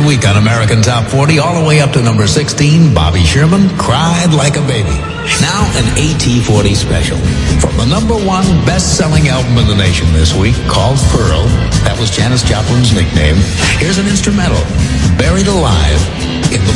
third week on American Top 40, all the way up to number 16, Bobby Sherman, Cried Like a Baby. Now an AT40 special. From the number one best-selling album in the nation this week, called Pearl, that was Janis Joplin's nickname, here's an instrumental, Buried Alive in the